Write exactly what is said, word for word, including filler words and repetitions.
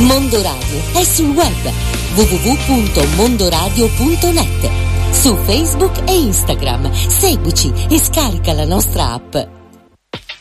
Mondo Radio è sul web w w w punto mondoradio punto net, su Facebook e Instagram. Seguici e scarica la nostra app.